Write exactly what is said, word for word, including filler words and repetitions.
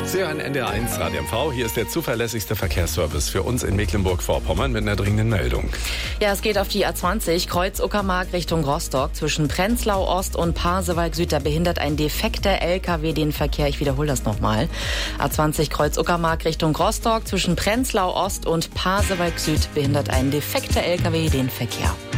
Sie hören N D R eins Radio M V. Hier ist der zuverlässigste Verkehrsservice für uns in Mecklenburg-Vorpommern mit einer dringenden Meldung. Ja, es geht auf die A zwanzig, Kreuz Uckermark Richtung Rostock. Zwischen Prenzlau Ost und Pasewalk Süd, da behindert ein defekter L K W den Verkehr. Ich wiederhole das nochmal. A zwanzig, Kreuz Uckermark Richtung Rostock. Zwischen Prenzlau Ost und Pasewalk Süd behindert ein defekter L K W den Verkehr.